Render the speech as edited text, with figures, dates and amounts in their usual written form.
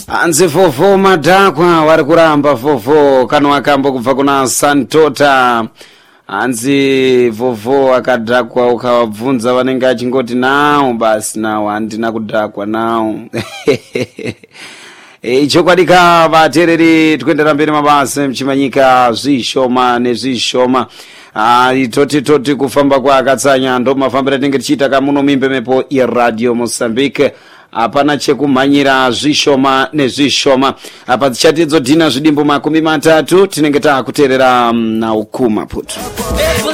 Anzi vovo madakwa wari kuramba vovo kana akambo kubva kuna Santota. Anzi vovo akadhakwa ukawabvunza vanenge achingoti nawo basi nawo handina kudhakwa nawo. Chokwadika vatereri twendera mberi mabasa mchimanyika zvishoma nezvishoma. Toti kufamba kwa akatsanya ndo mafambira tinge tichita kamuno mimbe mepo iRadio Mozambique. Apana chekumhanyira zvishoma nezvishoma. Apa tichatidzo dhina zvidimbo 30 tinenge takuterera na ukuma putu.